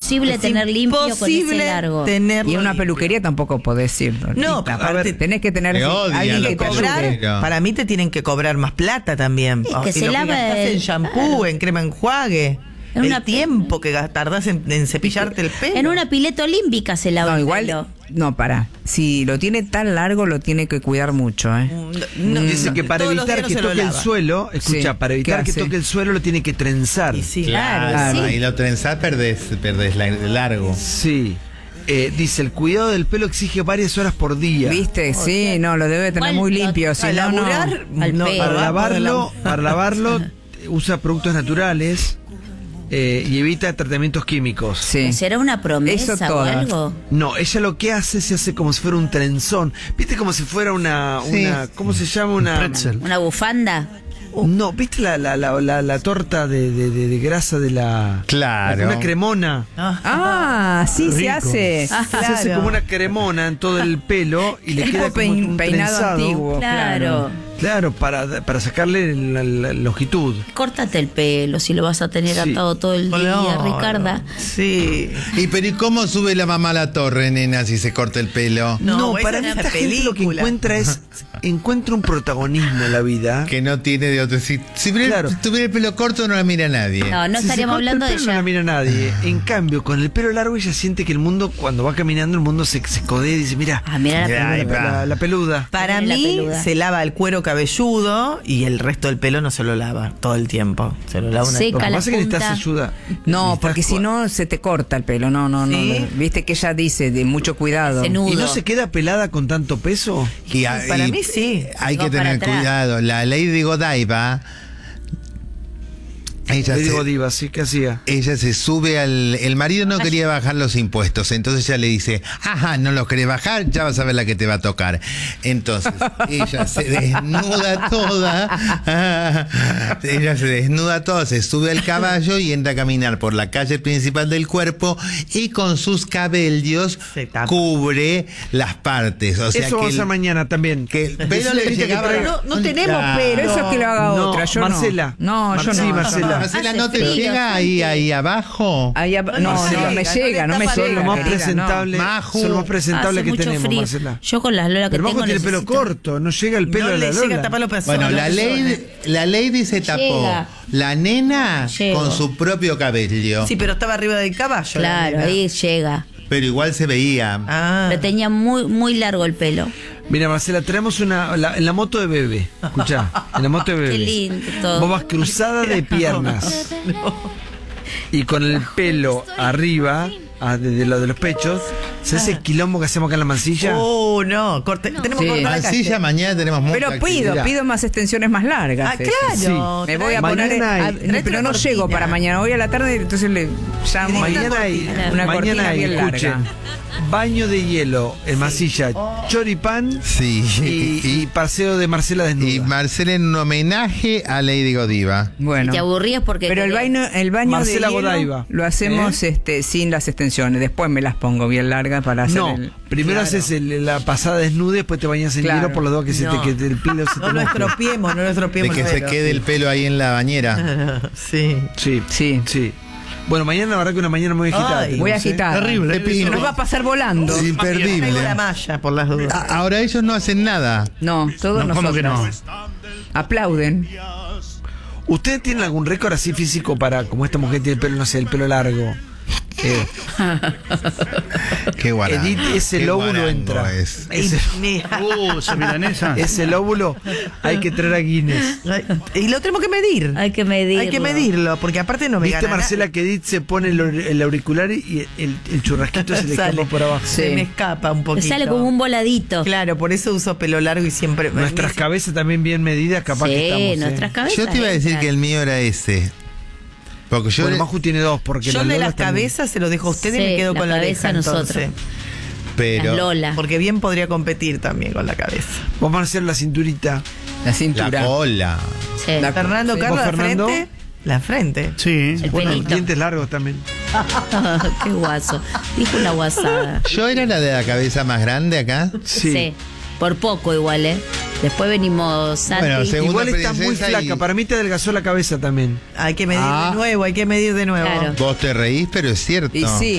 imposible tener limpio con ese largo. Y en una peluquería tampoco podés ir. No, aparte tenés que tener alguien que te ayude. Para mí te tienen que cobrar más plata también. Es que se lava en shampoo, en crema enjuague. Tiempo que tardás en cepillarte el pelo. En una pileta olímpica se lava el pelo. No, si lo tiene tan largo, lo tiene que cuidar mucho, Dice que para evitar que toque el suelo, para evitar que toque el suelo lo tiene que trenzar. Claro. Y lo trenzás, perdés largo. Sí. Dice, el cuidado del pelo exige varias horas por día. ¿Viste? Sí, no, lo debe tener muy limpio. Si para lavarlo usa productos naturales. Y evita tratamientos químicos. Sí. ¿Será una promesa o algo? No, ella lo que hace, se hace como si fuera un trenzón. ¿Viste? Como si fuera una ¿cómo se llama? ¿Una bufanda? No, ¿viste la torta de grasa de la... Claro. Una cremona. Sí, se hace. Se hace como una cremona en todo el pelo y le queda como un peinado trenzado. Antiguo. Claro, para sacarle la longitud. Córtate el pelo si lo vas a tener atado todo el día, Ricarda. Sí. ¿Y cómo sube la mamá a la torre, nena, si se corta el pelo? No, para esta gente lo que encuentra un protagonismo en la vida. Que no tiene de otro. Si tuviera el pelo corto no la mira nadie. No estaríamos hablando de ella. No la mira nadie. En cambio, con el pelo largo ella siente que el mundo, cuando va caminando, el mundo se codea y dice, mira la peluda. Para mí se lava el cuero cabelludo y el resto del pelo no se lo lava todo el tiempo. Se lo lava una vez. Lo que pasa es que necesitas ayuda. No, porque si no se te corta el pelo. No. Viste que ella dice de mucho cuidado. ¿Y no se queda pelada con tanto peso? Para mí sí. Hay que tener cuidado. La Lady Godiva. ¿Qué hacía? Ella se sube el marido no quería bajar los impuestos, entonces ella le dice, no los querés bajar, ya vas a ver la que te va a tocar. Entonces, ella se desnuda toda, se sube al caballo y entra a caminar por la calle principal del cuerpo y con sus cabellos cubre las partes. O sea, eso va a ser mañana también. Que el pelo le llegaba... No tenemos pelo. Eso es que lo haga otra, yo Marcela. No, yo no. Marcela, ¿no te llega ahí abajo? No me llega. Son lo más presentable, que tenemos, frío. Marcela. Yo con las Lola que Pero tengo tiene el pelo corto, no llega el pelo de la Lola. Llega a tapar los pedazos. Bueno, la Lady se tapó. La nena con su propio cabello. Sí, pero estaba arriba del caballo. Claro, ahí llega. Pero igual se veía. Pero tenía muy, muy largo el pelo. Mira, Marcela, tenemos en la moto de bebé. Escuchá, en la moto de bebé. Qué lindo todo. Vos vas cruzada de piernas. Y con el pelo arriba, de los pechos, ¿se hace el quilombo que hacemos acá en la Mansilla? No, tenemos que cortar la Mansilla, mañana tenemos mucha Pero pido más extensiones más largas. Claro. Me voy a poner, pero no llego para mañana, voy a la tarde, entonces le llamo. Mañana hay una cortina bien larga. Baño de hielo en Masilla, choripán y paseo de Marcela desnuda. Y Marcela en un homenaje a Lady Godiva. Bueno. Te aburrías porque... Pero el baño Marcela de hielo Godiva. Lo hacemos sin las extensiones. Después me las pongo bien largas para hacer primero haces la pasada desnuda, después te bañas en hielo por las dos que el pelo se te No lo estropiemos. De que se quede el pelo ahí en la bañera. Sí. Bueno, mañana la verdad que una mañana muy agitada. Voy a agitar. Terrible. Se nos va a pasar volando. Es imperdible. La malla por las dudas. Ahora ellos no hacen nada. No, todos nosotros. ¿Cómo que no? Aplauden. ¿Ustedes tienen algún récord así físico para, como esta mujer tiene el pelo, no sé, el pelo largo? Qué guarango. Edith, ese lóbulo entra. Ese lóbulo hay que traer a Guinness. Y lo tenemos que medir. Hay que medirlo, porque aparte no me ¿Viste, Marcela, que Edith se pone el auricular y el churrasquito se le escapa por abajo? Se me escapa un poquito. Sale como un voladito. Claro, por eso uso pelo largo y siempre... Nuestras cabezas también bien medidas, capaz que estamos. Nuestras cabezas. Yo te iba a decir que el mío era ese. Porque bueno, Maju tiene dos, porque yo de las cabezas se lo dejo a usted y me quedo con la oreja nosotros. Pero Lola. Porque bien podría competir también con la cabeza. Vamos a hacer la cinturita. La cintura. La cola. Sí. Fernando, Carlos, la Fernando? frente. La frente. Sí. El bueno, pelito. dientes largos también. Qué guaso. Dijo una guasada. ¿Yo era la de la cabeza más grande acá? Sí. Por poco igual, Después venimos Santi. Bueno, igual está muy flaca. Para mí te adelgazó la cabeza también. Hay que medir de nuevo, Claro. Vos te reís, pero es cierto. Y sí.